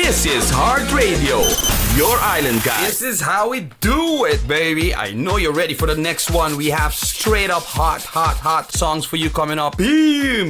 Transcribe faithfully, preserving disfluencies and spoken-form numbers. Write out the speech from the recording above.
This is Heart Radio, your island guy. This is how we do it, baby. I know you're ready for the next one. We have straight up hot, hot, hot songs for you coming up. Beam!